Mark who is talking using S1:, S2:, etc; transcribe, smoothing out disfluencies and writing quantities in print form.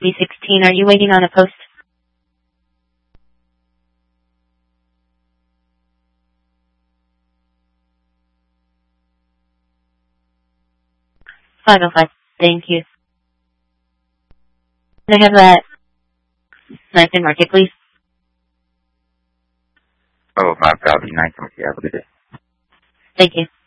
S1: B16, are you waiting on a post? 505. Thank you. Can I have that nice and market, please?
S2: Oh, 5,000. Nice to meet you. Have a good day.
S1: Thank you.